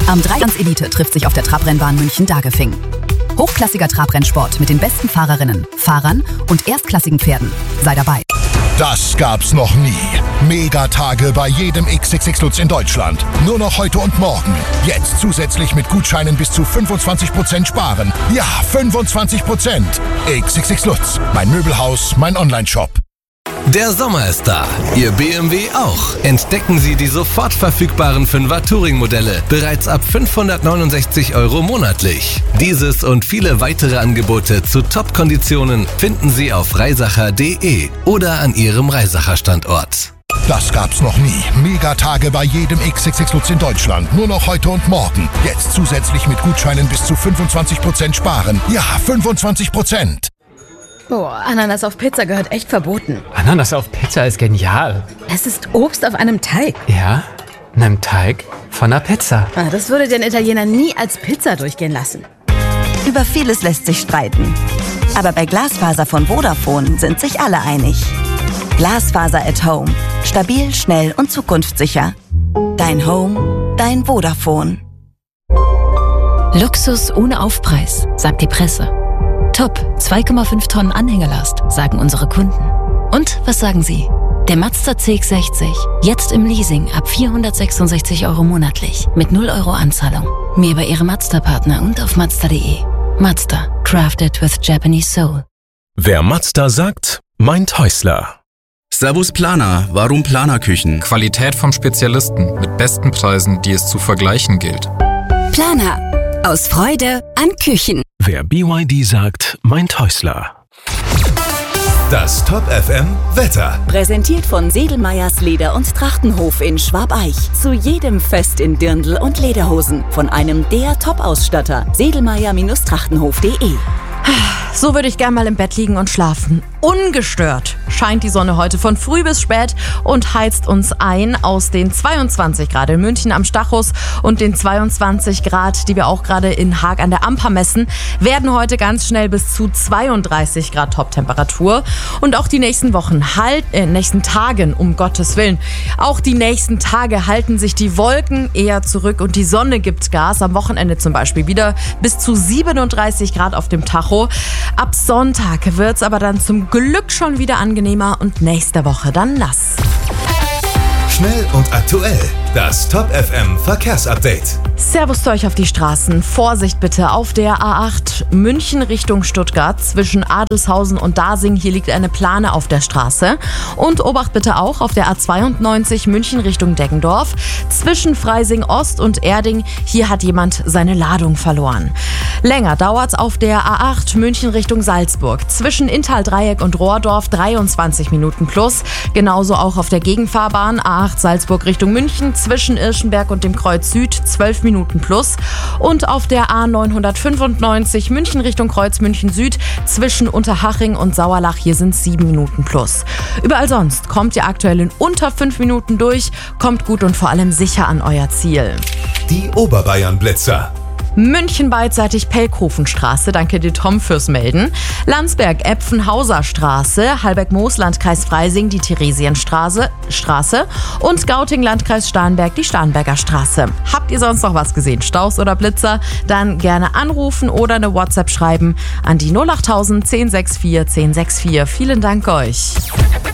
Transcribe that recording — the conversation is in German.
Am Dreiganz Elite trifft sich auf der Trabrennbahn München-Dagefing. Hochklassiger Trabrennsport mit den besten Fahrerinnen, Fahrern und erstklassigen Pferden. Sei dabei. Das gab's noch nie. Megatage bei jedem XXX Lutz in Deutschland. Nur noch heute und morgen. Jetzt zusätzlich mit Gutscheinen bis zu 25% sparen. Ja, 25%. XXX Lutz. Mein Möbelhaus, mein Onlineshop. Der Sommer ist da. Ihr BMW auch. Entdecken Sie die sofort verfügbaren 5er Touring-Modelle. Bereits ab 569 € monatlich. Dieses und viele weitere Angebote zu Top-Konditionen finden Sie auf reisacher.de oder an Ihrem Reisacher-Standort. Das gab's noch nie. Megatage bei jedem XXX Lutz in Deutschland. Nur noch heute und morgen. Jetzt zusätzlich mit Gutscheinen bis zu 25% sparen. Ja, 25%. Oh, Ananas auf Pizza gehört echt verboten. Ananas auf Pizza ist genial. Es ist Obst auf einem Teig. Ja, einem Teig von einer Pizza. Das würde den Italiener nie als Pizza durchgehen lassen. Über vieles lässt sich streiten. Aber bei Glasfaser von Vodafone sind sich alle einig. Glasfaser at Home. Stabil, schnell und zukunftssicher. Dein Home, dein Vodafone. Luxus ohne Aufpreis, sagt die Presse. Top, 2,5 Tonnen Anhängerlast, sagen unsere Kunden. Und was sagen Sie? Der Mazda CX-60, jetzt im Leasing ab 466 € monatlich, mit 0 € Anzahlung. Mehr bei Ihrem Mazda-Partner und auf Mazda.de. Mazda, crafted with Japanese soul. Wer Mazda sagt, meint Häusler. Servus Planer, warum Planerküchen? Qualität vom Spezialisten mit besten Preisen, die es zu vergleichen gilt. Planer, aus Freude an Küchen. Wer BYD sagt, meint Häusler. Das Top FM Wetter. Präsentiert von Sedelmeyers Leder- und Trachtenhof in Schwabeich. Zu jedem Fest in Dirndl und Lederhosen. Von einem der Top-Ausstatter. Sedelmeyer-Trachtenhof.de. So würde ich gern mal im Bett liegen und schlafen. Ungestört scheint die Sonne heute von früh bis spät und heizt uns ein. Aus den 22 Grad in München am Stachus und den 22 Grad, die wir auch gerade in Haag an der Amper messen, werden heute ganz schnell bis zu 32 Grad Toptemperatur. Und auch die nächsten nächsten Tagen, um Gottes Willen, auch die nächsten Tage halten sich die Wolken eher zurück und die Sonne gibt Gas. Am Wochenende zum Beispiel wieder bis zu 37 Grad auf dem Tacho. Ab Sonntag wird's aber dann zum Glück schon wieder angenehmer und nächste Woche dann nass. Schnell und aktuell. Das Top FM Verkehrsupdate. Servus zu euch auf die Straßen. Vorsicht bitte auf der A8 München Richtung Stuttgart zwischen Adelshausen und Dasing. Hier liegt eine Plane auf der Straße. Und Obacht bitte auch auf der A92 München Richtung Deggendorf zwischen Freising Ost und Erding. Hier hat jemand seine Ladung verloren. Länger dauert's auf der A8 München Richtung Salzburg zwischen Inntal-Dreieck und Rohrdorf 23 Minuten plus. Genauso auch auf der Gegenfahrbahn A8 Salzburg Richtung München zwischen Irschenberg und dem Kreuz Süd 12 Minuten plus. Und auf der A995 München Richtung Kreuz München Süd zwischen Unterhaching und Sauerlach, hier sind 7 Minuten plus. Überall sonst kommt ihr aktuell in unter 5 Minuten durch, kommt gut und vor allem sicher an euer Ziel. Die Oberbayern-Blitzer. München beidseitig Pelkhofenstraße, danke dir Tom fürs Melden. Landsberg Epfenhauser Straße, Halberg-Moos Landkreis Freising die Theresienstraße und Gauting Landkreis Starnberg die Starnberger Straße. Habt ihr sonst noch was gesehen, Staus oder Blitzer? Dann gerne anrufen oder eine WhatsApp schreiben an die 08000 1064 1064. Vielen Dank euch.